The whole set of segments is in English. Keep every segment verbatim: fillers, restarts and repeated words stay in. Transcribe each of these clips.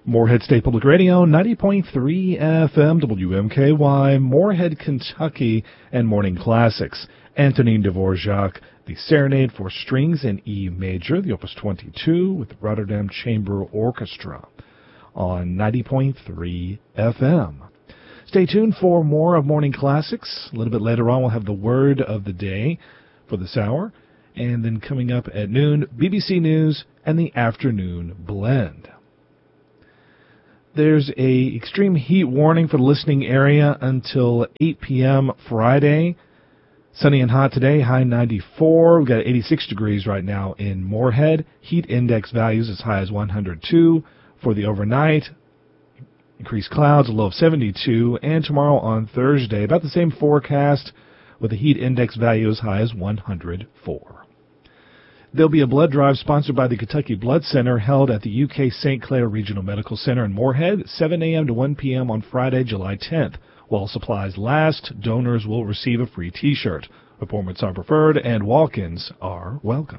Morehead State Public Radio, ninety point three F M, W M K Y, Morehead, Kentucky, and Morning Classics. Antonin Dvorak, the Serenade for Strings in E Major, the Opus twenty-two, with the Rotterdam Chamber Orchestra on ninety point three F M. Stay tuned for more of Morning Classics. A little bit later on, we'll have the word of the day for this hour. And then coming up at noon, B B C News and the Afternoon Blend. There's a extreme heat warning for the listening area until eight p.m. Friday. Sunny and hot today, high ninety-four. We've got eighty-six degrees right now in Morehead. Heat index values as high as one hundred two for the overnight. Increased clouds, a low of seventy-two. And tomorrow on Thursday, about the same forecast with a heat index value as high as one hundred four. There'll be a blood drive sponsored by the Kentucky Blood Center held at the U K Saint Clair Regional Medical Center in Morehead, seven a.m. to one p.m. on Friday, July tenth. While supplies last, donors will receive a free T-shirt. Appointments are preferred and walk-ins are welcome.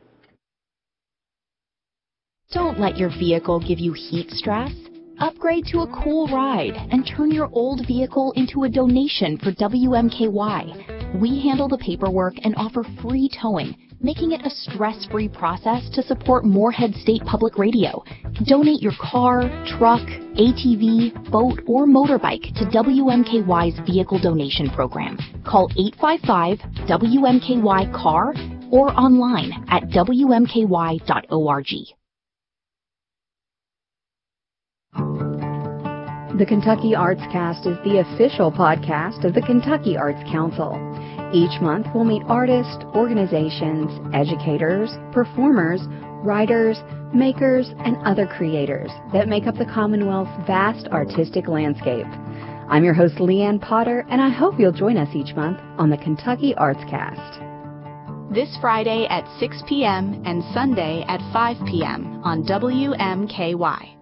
Don't let your vehicle give you heat stress. Upgrade to a cool ride and turn your old vehicle into a donation for W M K Y. We handle the paperwork and offer free towing, making it a stress-free process to support Morehead State Public Radio. Donate your car, truck, A T V, boat, or motorbike to W M K Y's Vehicle Donation Program. Call eight five five W M K Y C A R or online at W M K Y dot org. The Kentucky Arts Cast is the official podcast of the Kentucky Arts Council. Each month we'll meet artists, organizations, educators, performers, writers, makers, and other creators that make up the Commonwealth's vast artistic landscape. I'm your host, Leanne Potter, and I hope you'll join us each month on the Kentucky Arts Cast. This Friday at six p.m. and Sunday at five p.m. on W M K Y.